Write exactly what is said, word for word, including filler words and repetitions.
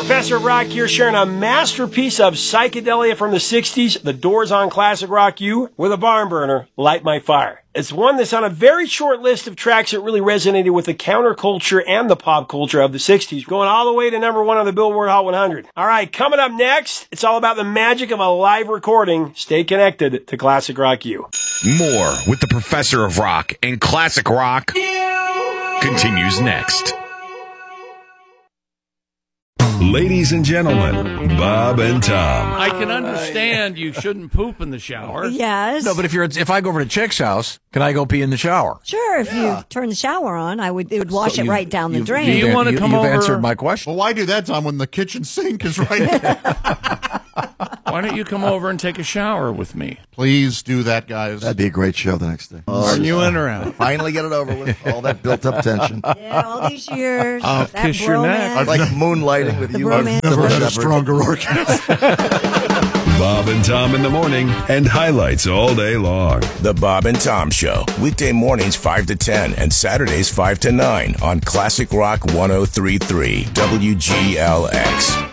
Professor of Rock here, sharing a masterpiece of psychedelia from the sixties, The Doors on Classic Rock U, with a barn burner, Light My Fire. It's one that's on a very short list of tracks that really resonated with the counterculture and the pop culture of the sixties, going all the way to number one on the Billboard Hot one hundred. All right, coming up next, it's all about the magic of a live recording. Stay connected to Classic Rock U. More with the Professor of Rock and Classic Rock continues next. Ladies and gentlemen, Bob and Tom. I can understand you shouldn't poop in the shower. Yes. No, but if you're if I go over to Chick's house, can I go pee in the shower? Sure, if yeah. you turn the shower on, I would. It would wash so it you, right down you, the drain. Do you, you want to come you've over? You've answered my question. Well, why do that, Tom, when the kitchen sink is right there? Why don't you come over and take a shower with me? Please do that, guys. That'd be a great show the next day. Oh, Are you in or out? Finally get it over with. All that built-up tension. Yeah, all these years. I'll that kiss your neck. I'd like moonlighting with the you. bromance. Never had a stronger orgasm. Bob and Tom in the morning and highlights all day long. The Bob and Tom Show, weekday mornings five to ten and Saturdays five to nine on Classic Rock one oh three point three W G L X.